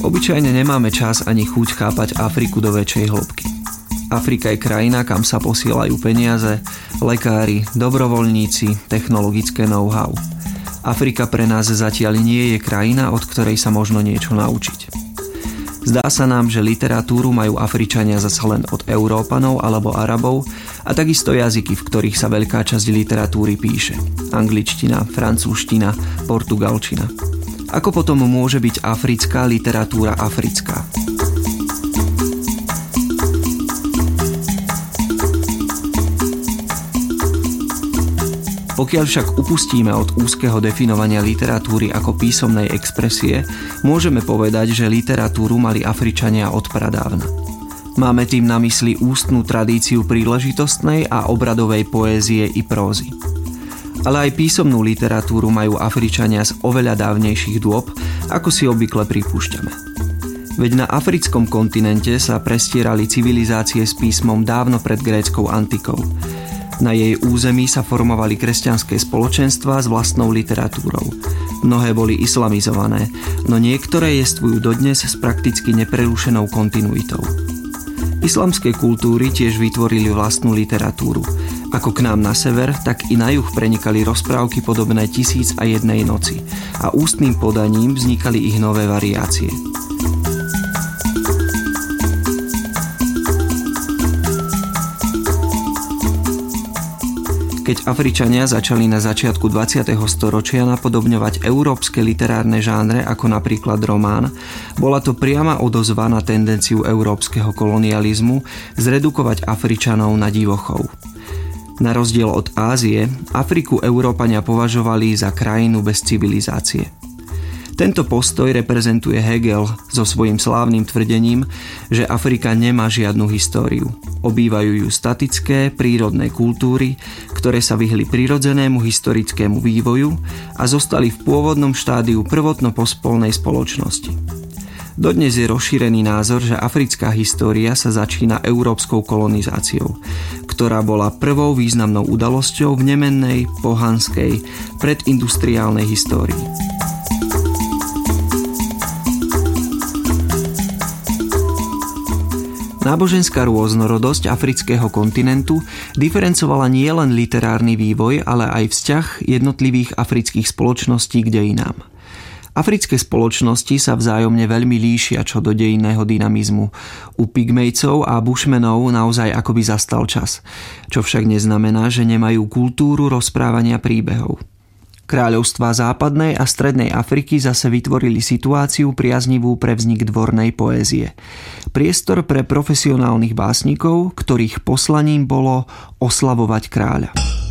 Obyčajne nemáme čas ani chuť chápať Afriku do väčšej hĺbky. Afrika je krajina, kam sa posielajú peniaze, lekári, dobrovoľníci, technologické know-how. Afrika pre nás zatiaľ nie je krajina, od ktorej sa možno niečo naučiť. Zdá sa nám, že literatúru majú Afričania zase len od Európanov alebo Arabov a takisto jazyky, v ktorých sa veľká časť literatúry píše. Angličtina, francúzština, portugalčina. Ako potom môže byť africká literatúra africká? Pokiaľ však upustíme od úzkeho definovania literatúry ako písomnej expresie, môžeme povedať, že literatúru mali Afričania od pradávna. Máme tým na mysli ústnu tradíciu príležitostnej a obradovej poézie i prózy. Ale aj písomnú literatúru majú Afričania z oveľa dávnejších dôb, ako si obvykle pripúšťame. Veď na africkom kontinente sa prestierali civilizácie s písmom dávno pred gréckou antikou. Na jej území sa formovali kresťanské spoločenstvá s vlastnou literatúrou. Mnohé boli islamizované, no niektoré jestvujú dodnes s prakticky neprerušenou kontinuitou. Islamské kultúry tiež vytvorili vlastnú literatúru. Ako k nám na sever, tak i na juh prenikali rozprávky podobné 1001 noci a ústnym podaním vznikali ich nové variácie. Keď Afričania začali na začiatku 20. storočia napodobňovať európske literárne žánre ako napríklad román, bola to priama odozva na tendenciu európskeho kolonializmu zredukovať Afričanov na divochov. Na rozdiel od Ázie, Afriku Európania považovali za krajinu bez civilizácie. Tento postoj reprezentuje Hegel so svojím slávnym tvrdením, že Afrika nemá žiadnu históriu. Obývajú ju statické, prírodné kultúry, ktoré sa vyhli prirodzenému historickému vývoju a zostali v pôvodnom štádiu prvotno-pospolnej spoločnosti. Dodnes je rozšírený názor, že africká história sa začína európskou kolonizáciou, ktorá bola prvou významnou udalosťou v nemennej, pohanskej, predindustriálnej histórii. Náboženská rôznorodosť afrického kontinentu diferencovala nielen literárny vývoj, ale aj vzťah jednotlivých afrických spoločností k dejinám. Africké spoločnosti sa vzájomne veľmi líšia čo do dejinného dynamizmu. U pygmejcov a bushmenov naozaj akoby zastal čas, čo však neznamená, že nemajú kultúru rozprávania príbehov. Kráľovstvá západnej a strednej Afriky zase vytvorili situáciu priaznivú pre vznik dvornej poézie. Priestor pre profesionálnych básnikov, ktorých poslaním bolo oslavovať kráľa.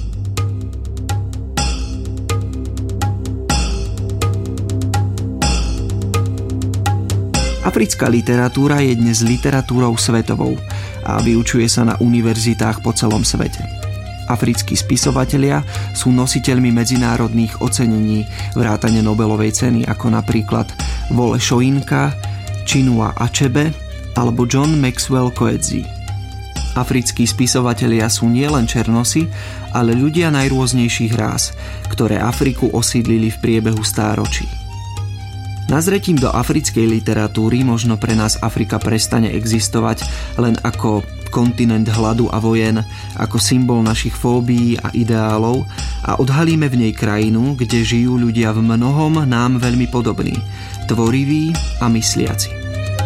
Africká literatúra je dnes literatúrou svetovou a vyučuje sa na univerzitách po celom svete. Africkí spisovatelia sú nositeľmi medzinárodných ocenení vrátane Nobelovej ceny ako napríklad Wole Soyinka, Chinua Achebe alebo John Maxwell Coetzee. Africkí spisovatelia sú nielen černosi, ale ľudia najrôznejších rás, ktoré Afriku osídlili v priebehu stáročí. Nazretím do africkej literatúry možno pre nás Afrika prestane existovať len ako kontinent hladu a vojen, ako symbol našich fóbií a ideálov a odhalíme v nej krajinu, kde žijú ľudia v mnohom nám veľmi podobní, tvoriví a mysliaci.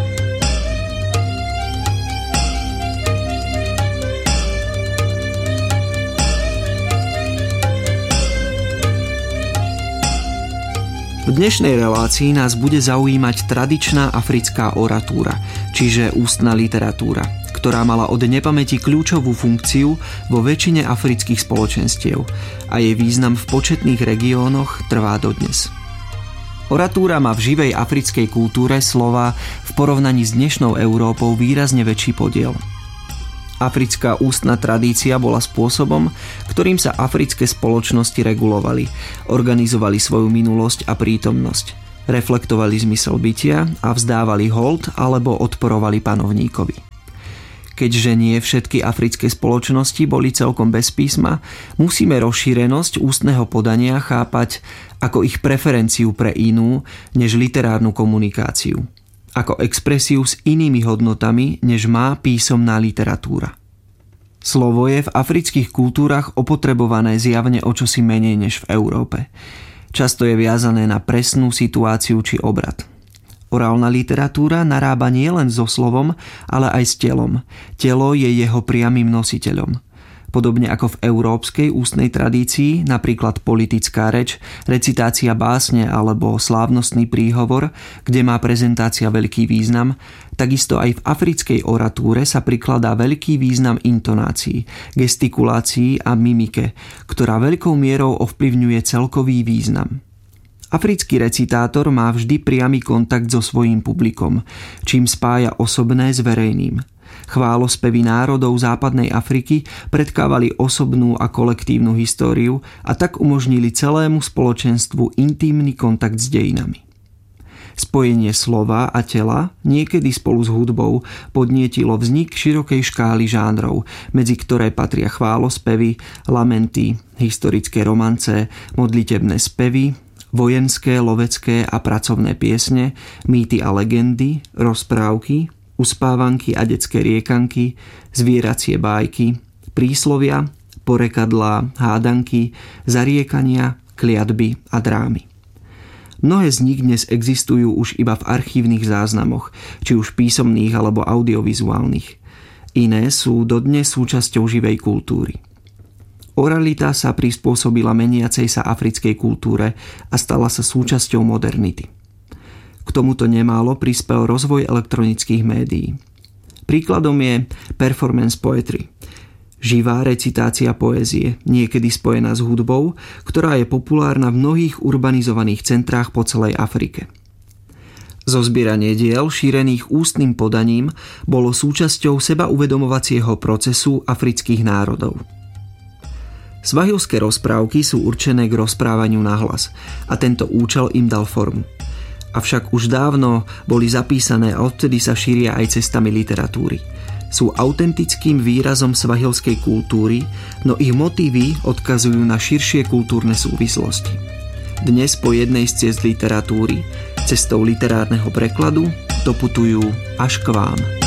V dnešnej relácii nás bude zaujímať tradičná africká oratúra, čiže ústna literatúra, ktorá mala od nepamäti kľúčovú funkciu vo väčšine afrických spoločenstiev a jej význam v početných regiónoch trvá dodnes. Oratúra má v živej africkej kultúre slova v porovnaní s dnešnou Európou výrazne väčší podiel. Africká ústna tradícia bola spôsobom, ktorým sa africké spoločnosti regulovali, organizovali svoju minulosť a prítomnosť, reflektovali zmysel bytia a vzdávali hold alebo odporovali panovníkovi. Keďže nie všetky africké spoločnosti boli celkom bez písma, musíme rozšírenosť ústneho podania chápať ako ich preferenciu pre inú než literárnu komunikáciu. ako expresiu s inými hodnotami, než má písomná literatúra. Slovo je v afrických kultúrach opotrebované zjavne o čosi menej než v Európe. Často je viazané na presnú situáciu či obrad. Orálna literatúra narába nielen so slovom, ale aj s telom. Telo je jeho priamym nositeľom. Podobne ako v európskej ústnej tradícii, napríklad politická reč, recitácia básne alebo slávnostný príhovor, kde má prezentácia veľký význam, takisto aj v africkej oratúre sa prikladá veľký význam intonácií, gestikulácií a mimike, ktorá veľkou mierou ovplyvňuje celkový význam. Africký recitátor má vždy priamy kontakt so svojím publikom, čím spája osobné s verejným. Chválospevy národov západnej Afriky predkávali osobnú a kolektívnu históriu a tak umožnili celému spoločenstvu intímny kontakt s dejinami. Spojenie slova a tela, niekedy spolu s hudbou, podnietilo vznik širokej škály žánrov, medzi ktoré patria chválospevy, lamenty, historické romance, modlitebné spevy, vojenské, lovecké a pracovné piesne, mýty a legendy, rozprávky, uspávanky a detské riekanky, zvieracie bájky, príslovia, porekadlá, hádanky, zariekania, kliatby a drámy. Mnohé z nich dnes existujú už iba v archívnych záznamoch, či už písomných alebo audiovizuálnych. Iné sú dodnes súčasťou živej kultúry. Oralita sa prispôsobila meniacej sa africkej kultúre a stala sa súčasťou modernity. K tomuto nemálo prispel rozvoj elektronických médií. Príkladom je performance poetry. Živá recitácia poézie, niekedy spojená s hudbou, ktorá je populárna v mnohých urbanizovaných centrách po celej Afrike. Zozbieranie diel šírených ústnym podaním bolo súčasťou sebauvedomovacieho procesu afrických národov. Svahilské rozprávky sú určené k rozprávaniu nahlas a tento účel im dal formu. Avšak už dávno boli zapísané a odtedy sa šíria aj cestami literatúry. Sú autentickým výrazom svahilskej kultúry, no ich motívy odkazujú na širšie kultúrne súvislosti. Dnes po jednej z ciest literatúry, cestou literárneho prekladu, doputujú až k vám.